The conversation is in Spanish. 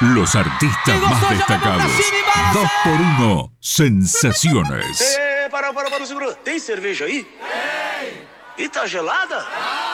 Los artistas más destacados. 2x1 Sensaciones. Para, segura. Tem cerveja aí? Tem. E tá gelada?